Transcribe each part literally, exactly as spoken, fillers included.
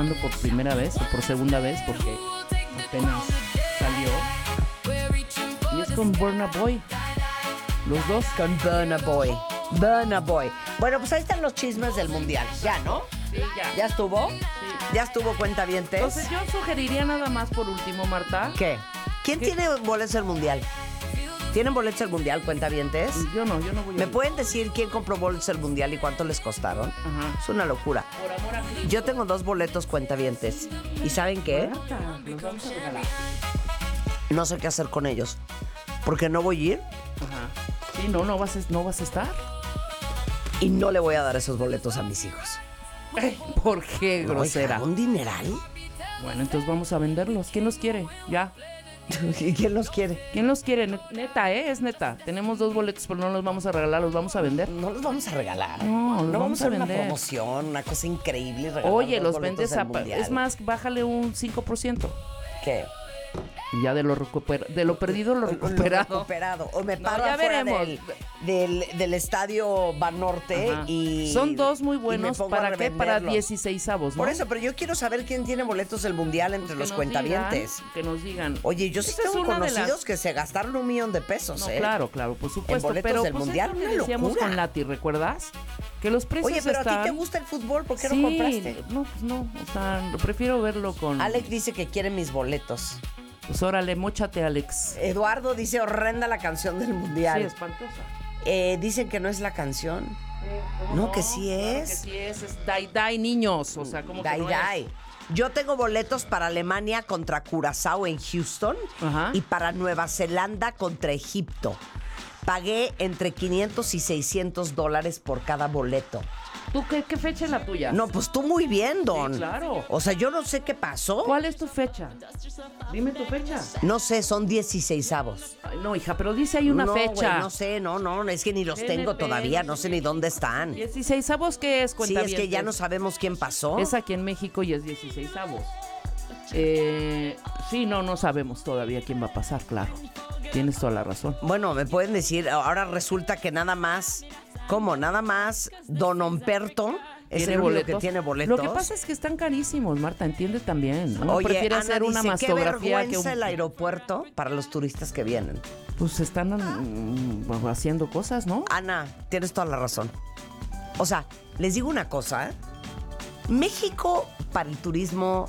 escuchando por primera vez o por segunda vez porque apenas salió. Y es con Burna Boy. Los dos. Con Burna Boy. Burna Boy. Bueno, pues ahí están los chismes del mundial. ¿Ya, no? Sí, ya. ¿Ya estuvo? Sí. ¿Ya estuvo, cuentavientes? Entonces yo sugeriría nada más por último, Marta. ¿Qué? ¿Quién ¿Qué? tiene boletos al mundial? ¿Tienen boletos al mundial, cuentavientes? Yo no, yo no voy a ¿Me ir. pueden decir quién compró boletos al mundial y cuánto les costaron? Ajá. Es una locura. Por amor a Cristo. Yo tengo dos boletos, cuentavientes. ¿Y saben qué? Marta, los vamos a regalar. No sé qué hacer con ellos. Porque no voy a ir Ajá. Sí, no, no vas a, no vas a estar. y no le voy a dar esos boletos a mis hijos. Ay, ¿por qué, No, grosera? hija, ¿un dineral? Bueno, entonces vamos a venderlos. ¿Quién los quiere? Ya. ¿Y quién los quiere? ¿Quién los quiere? Neta, ¿eh? Es neta. Tenemos dos boletos, pero no los vamos a regalar, los vamos a vender. No los vamos a regalar. No, los no vamos vamos a a hacer una vender. promoción, una cosa increíble. y regalar Oye, dos los boletos vendes del a... mundial. Es más, bájale un cinco por ciento. ¿Qué? Y ya de lo, recuper... de lo perdido, lo recuperado. Lo recuperado. O me No, paro ya afuera veremos. del, del, del estadio Banorte Ajá. y... Son dos muy y me buenos. pongo a ¿Para qué? Para revenderlos. dieciseisavos, ¿no? Por eso, pero yo quiero saber quién tiene boletos del mundial entre Pues los que nos cuentavientes. digan, que nos digan. Oye, yo sí Esa es tengo una de conocidos las- que se gastaron un millón de pesos, No, ¿eh? claro, claro, por supuesto. boletos pero del pues mundial, es lo que una decíamos locura. con Lati, ¿recuerdas? Que los precios Oye, pero están... a ti te gusta el fútbol, ¿por qué Sí, no compraste? no, pues no, o sea, prefiero verlo con... Alex dice que quiere mis boletos. Pues órale, móchate, Alex. Eduardo dice horrenda la canción del Sí, mundial. espantosa. Eh, dicen que no es la canción. No, que sí Claro es. que sí es, es Dai Dai niños, o sea, como que Dai no Dai. es. Yo tengo boletos para Alemania contra Curazao en Houston Ajá. y para Nueva Zelanda contra Egipto. Pagué entre quinientos y seiscientos dólares por cada boleto. ¿Tú qué, qué fecha es la tuya? No, pues tú muy bien, Don. Sí, claro. O sea, yo no sé qué pasó. ¿Cuál es tu fecha? Dime tu fecha. No sé, son dieciseisavos. Ay, no, hija, pero dice ahí una no, fecha. güey, no sé, no, no, es que ni los tengo G N P, todavía, no sé ni dónde están. dieciseisavos, ¿qué es? Sí, Cuenta es que ya no sabemos quién pasó. Es aquí en México y es dieciseisavos. Eh, sí, no, no sabemos todavía quién va a pasar, claro. Tienes toda la razón. Bueno, me pueden decir, ahora resulta que nada más, ¿cómo? Nada más Don Humberto es el único que tiene boletos. Lo que pasa es que están carísimos, Marta, entiende también. Uno Oye, prefiere Ana hacer una dice, qué mastografía que vergüenza un... el aeropuerto para los turistas que vienen. Pues están mm, haciendo cosas, ¿no? Ana, tienes toda la razón. O sea, les digo una cosa, ¿eh? México para el turismo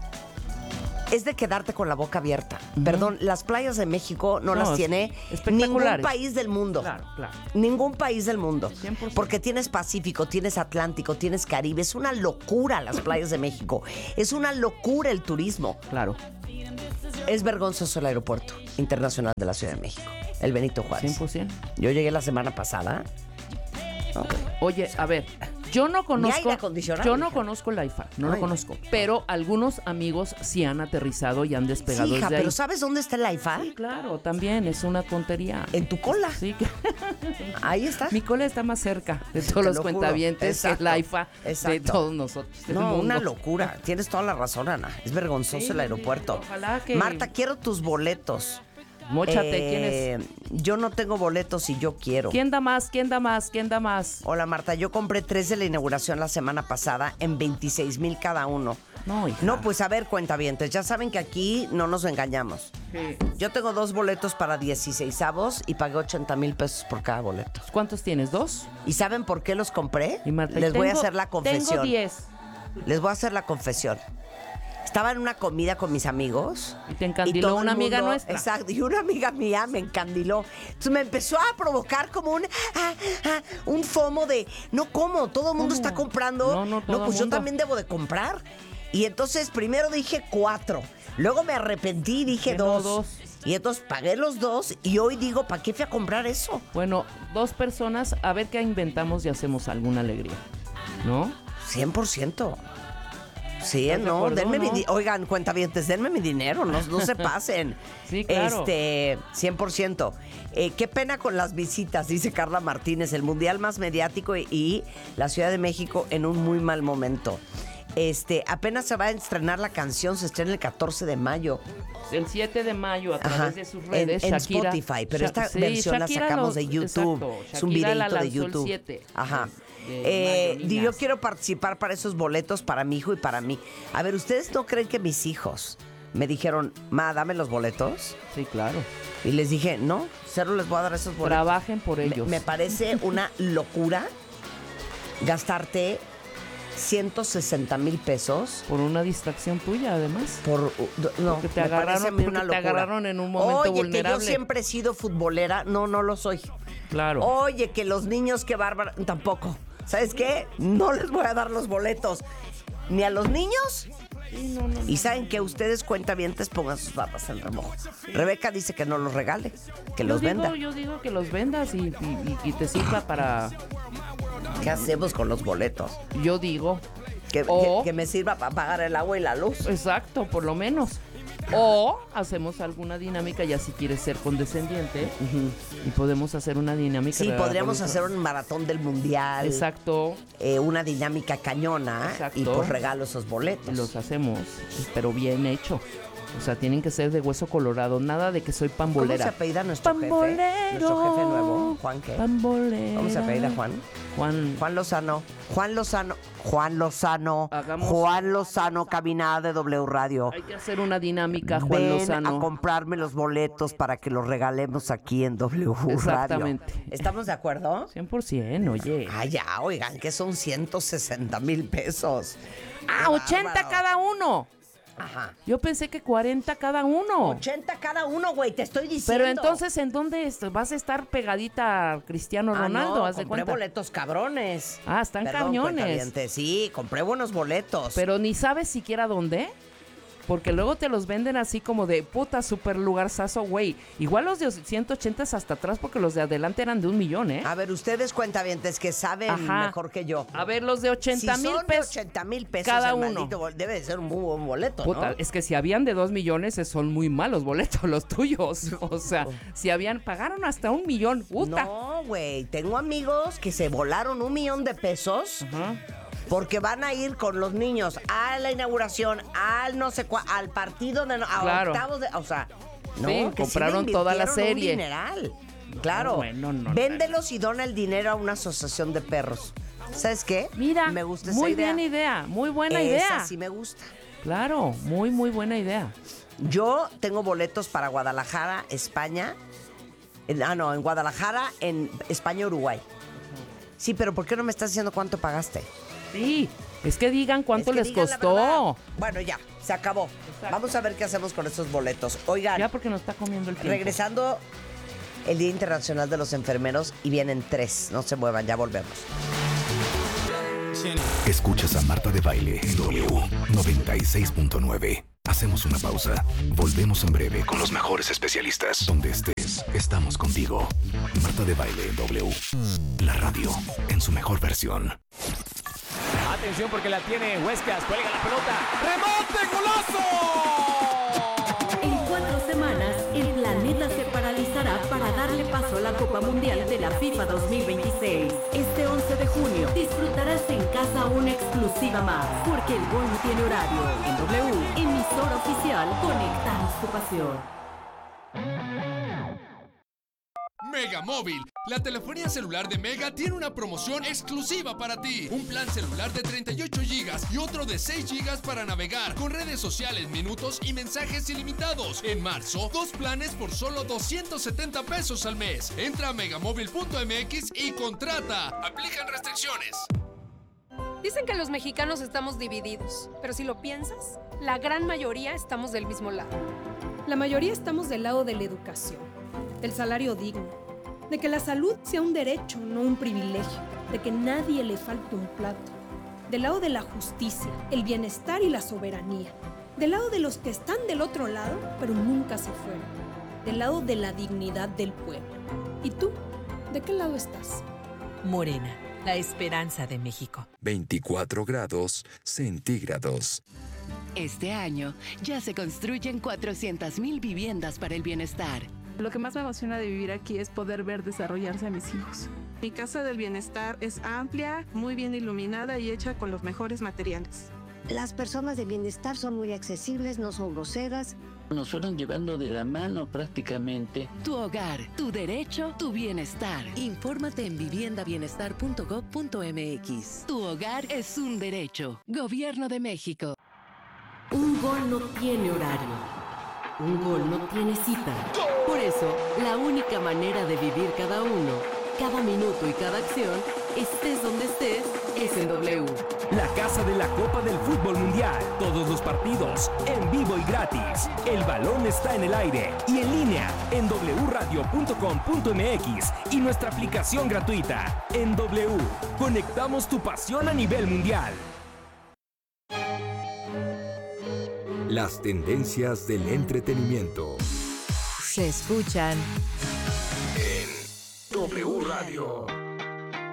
es de quedarte con la boca abierta. Uh-huh. Perdón, las playas de México no, No, las es- tiene ningún espectaculares. país del mundo. Claro, claro. Ningún país del mundo. cien por ciento. Porque tienes Pacífico, tienes Atlántico, tienes Caribe. Es una locura las playas de México. Es una locura el turismo. Claro, Es vergonzoso el aeropuerto internacional de la Ciudad de México. El Benito Juárez. cien por ciento. Yo llegué la semana pasada. Oye, a ver, yo no conozco... aire acondicionado, Yo no hija. conozco el AIFA, no Ay, lo conozco. Pero algunos amigos sí han aterrizado y han despegado Sí, hija, desde ahí. pero ¿sabes dónde está el AIFA? Sí, claro, también es una tontería. En tu cola. Sí, que... Ahí está. Mi cola está más cerca de Te todos los lo juro. cuentavientes Exacto, que el AIFA de exacto. todos nosotros. del No, mundo. una locura. Tienes toda la razón, Ana. Es vergonzoso Sí, el aeropuerto. ojalá que- Marta, quiero tus boletos. Móchate, ¿quién Eh, es? Yo no tengo boletos y yo quiero. ¿Quién da más? ¿Quién da más? ¿Quién da más? Hola, Marta. Yo compré tres de la inauguración la semana pasada en veintiséis mil cada uno. No, hija. No, pues a ver, cuentavientes. Ya saben que aquí no nos engañamos. Sí. Yo tengo dos boletos para dieciseisavos y pagué ochenta mil pesos por cada boleto. ¿Cuántos tienes? ¿Dos? ¿Y saben por qué los compré? Y Marta, Les voy a tengo- hacer la confesión. Tengo diez. Les voy a hacer la confesión. Estaba en una comida con mis amigos. Y te encandiló todo el una amiga mundo- nuestra. Exacto, y una amiga mía me encandiló. Entonces me empezó a provocar como un, ah, ah, un fomo de, no, ¿cómo? Todo el mundo ¿Cómo? está comprando. No, no, todo pues yo mundo. también debo de comprar. Y entonces primero dije cuatro. Luego me arrepentí y dije Que no, dos. dos. Y entonces pagué los dos y hoy digo, ¿para qué fui a comprar eso? Bueno, dos personas, a ver qué inventamos y hacemos alguna alegría. ¿No? cien por ciento. Sí, ¿Estás de no, acuerdo, denme mi no? di- oigan, cuentavientes, denme mi dinero, no, no se pasen. Sí, claro. Este, cien por ciento. Eh, qué pena con las visitas, dice Carla Martínez, el mundial más mediático y, y la Ciudad de México en un muy mal momento. Este, apenas se va a estrenar la canción, se estrena el catorce de mayo. El siete de mayo a través Ajá. de sus redes, en, en Shakira, Spotify, pero Sha- esta sí, versión Shakira la sacamos los- de YouTube. exacto, Es un Shakira la videito de lanzó el YouTube. siete Ajá. de- de Eh, mayo, di- yo niñas. quiero participar para esos boletos para mi hijo y para mí. A ver, ¿ustedes no creen que mis hijos me dijeron, ma, dame los boletos? Sí, claro. Y les dije, no, cero les voy a dar esos boletos. Trabajen por Me- ellos. Me, parece una locura gastarte ciento sesenta mil pesos Por una distracción tuya, además. por... uh, no, Porque te me agarraron- parece a mí porque una te locura. agarraron en un momento Oye, que vulnerable. yo siempre he sido futbolera. No, no lo soy. Claro. Oye, que los niños, qué bárbara. Tampoco. ¿Sabes qué? No les voy a dar los boletos. Ni a los niños. Sí, no, no, no. Y saben que ustedes, cuentavientes, pongan sus papas en remojo. Rebeca dice que no los regale, que Yo los digo, venda. Yo digo que los vendas y, y- y- y te sirva para... ¿Qué hacemos con los boletos? Yo digo, Que, O- que- que me sirva para pagar el agua y la luz. exacto, por lo menos. O hacemos alguna dinámica, ya si quieres ser condescendiente, y podemos hacer una dinámica. Sí, de- podríamos con- hacer un maratón del mundial. Exacto, eh, una dinámica cañona. Exacto. Y pues regalo esos boletos. y los hacemos, pero bien hecho. O sea, tienen que ser de hueso colorado, nada de que soy ¿Cómo pambolera. se apellida nuestro Pambolero. jefe? Nuestro jefe nuevo, Juan, ¿qué? Pambolera. ¿Cómo se apellida Juan? Juan. Juan Lozano. Juan Lozano. Juan Lozano. Hagamos- Juan Lozano, caminada de W Radio. Hay que hacer una dinámica, Juan Ven Lozano. a comprarme los boletos para que los regalemos aquí en W Radio. Exactamente. ¿Estamos de acuerdo? cien por ciento, oye. Ah, ya, oigan, que son ciento sesenta mil pesos. Ah, Qué ochenta bárbaro. cada uno. Ajá. Yo pensé que cuarenta cada uno. ochenta cada uno, güey, te estoy diciendo. Pero entonces, ¿en dónde est- vas a estar pegadita a Cristiano Ah, Ronaldo? no, haz de compré cuenta. boletos cabrones. Ah, están Perdón, cañones. cuentavientes, sí, compré buenos boletos. Pero ni sabes siquiera dónde. Porque luego te los venden así como de puta super lugarzazo, güey. Igual los de ciento ochenta es hasta atrás porque los de adelante eran de un millón, ¿eh? A ver, ustedes cuentavientes que saben Ajá. mejor que yo. A ver, los de ochenta si mil son de pesos. ochenta mil pesos cada el uno. maldito bol- debe de ser un muy buen boleto, Puta, ¿no? es que si habían de dos millones, eh, son muy malos boletos los tuyos. O sea, si habían, pagaron hasta un millón. Puta. No, güey, tengo amigos que se volaron un millón de pesos Ajá. porque van a ir con los niños a la inauguración, al no sé cuál, al partido de no- a Claro. octavos de, o sea, no, Sí, que compraron sí le toda la invirtieron serie. Un dineral. Claro. bueno, no, no. Véndelos y dona el dinero a una asociación de perros. ¿Sabes qué? Mira, me gusta muy esa idea. buena idea, muy buena Esa idea. sí me gusta. Claro, muy, muy buena idea. Yo tengo boletos para Guadalajara, España. En- ah, no, en Guadalajara, en España, Uruguay. Sí, pero ¿por qué no me estás diciendo cuánto pagaste? Sí, es que digan cuánto Es que les digan la costó. verdad. Bueno, ya, se acabó. Exacto. Vamos a ver qué hacemos con esos boletos. Oigan, Ya porque nos está comiendo el tiempo. regresando el Día Internacional de los Enfermeros y vienen tres. No se muevan, ya volvemos. Escuchas a Marta de Baile en W noventa y seis punto nueve. Hacemos una pausa. Volvemos en breve con los mejores especialistas. Donde estés, estamos contigo. Marta de Baile en W. La radio en su mejor versión. Atención porque la tiene Huescas, cuelga la pelota. ¡Remate, golazo! En cuatro semanas, el planeta se paralizará para darle paso a la Copa Mundial de la FIFA dos mil veintiséis. Este once de junio disfrutarás en casa una exclusiva más, porque el gol no tiene horario. En W, emisora oficial, conectamos tu pasión. Mega Móvil, la telefonía celular de Mega tiene una promoción exclusiva para ti. Un plan celular de treinta y ocho gigas y otro de seis gigas para navegar con redes sociales, minutos y mensajes ilimitados. En marzo, dos planes por solo doscientos setenta pesos al mes. Entra a megamóvil punto m x y contrata. Aplican restricciones. Dicen que los mexicanos estamos divididos, pero si lo piensas, la gran mayoría estamos del mismo lado. La mayoría estamos del lado de la educación, del salario digno, de que la salud sea un derecho, no un privilegio, de que nadie le falte un plato, del lado de la justicia, el bienestar y la soberanía, del lado de los que están del otro lado, pero nunca se fueron, del lado de la dignidad del pueblo. ¿Y tú? ¿De qué lado estás? Morena, la esperanza de México. veinticuatro grados centígrados. Este año ya se construyen cuatrocientas mil viviendas para el bienestar. Lo que más me emociona de vivir aquí es poder ver desarrollarse a mis hijos. Mi casa del bienestar es amplia, muy bien iluminada y hecha con los mejores materiales. Las personas de bienestar son muy accesibles, no son groseras. Nos fueron llevando de la mano prácticamente. Tu hogar, tu derecho, tu bienestar. Infórmate en vivienda bienestar punto gob punto eme equis. Tu hogar es un derecho. Gobierno de México. Un gol no tiene horario. Un gol no tiene cita. Por eso, la única manera de vivir cada uno, cada minuto y cada acción, estés donde estés, es en W. La casa de la Copa del Fútbol Mundial. Todos los partidos, en vivo y gratis. El balón está en el aire y en línea en doble u radio punto com punto eme equis y nuestra aplicación gratuita. En W, conectamos tu pasión a nivel mundial. Las tendencias del entretenimiento. Se escuchan en W Radio.